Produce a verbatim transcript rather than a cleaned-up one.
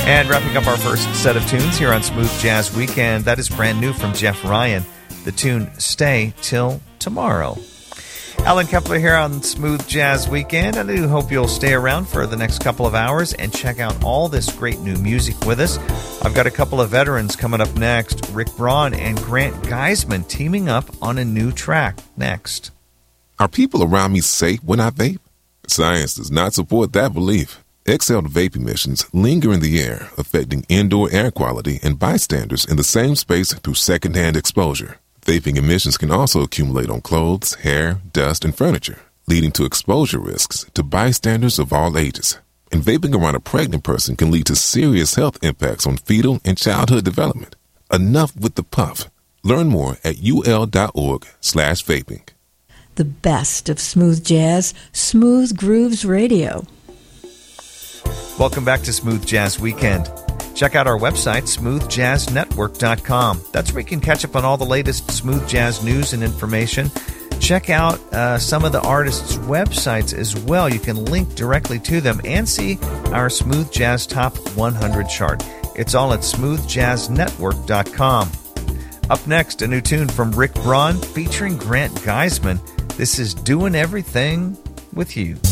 And wrapping up our first set of tunes here on Smooth Jazz Weekend, that is brand new from Jeff Ryan, the tune Stay Till Tomorrow. Alan Kepler here on Smooth Jazz Weekend. I do hope you'll stay around for the next couple of hours and check out all this great new music with us. I've got a couple of veterans coming up next, Rick Braun and Grant Geisman teaming up on a new track next. Are people around me safe when I vape? Science does not support that belief. Exhaled vape emissions linger in the air, affecting indoor air quality and bystanders in the same space through secondhand exposure. Vaping emissions can also accumulate on clothes, hair, dust, and furniture, leading to exposure risks to bystanders of all ages. And vaping around a pregnant person can lead to serious health impacts on fetal and childhood development. Enough with the puff. Learn more at ul.org slash vaping. The best of smooth jazz, Smooth Grooves Radio. Welcome back to Smooth Jazz Weekend. Check out our website, smooth jazz network dot com. That's where you can catch up on all the latest smooth jazz news and information. Check out uh, some of the artists' websites as well. You can link directly to them and see our Smooth Jazz Top one hundred chart. It's all at smooth jazz network dot com. Up next, a new tune from Rick Braun featuring Grant Geisman. This is Doing Everything With You.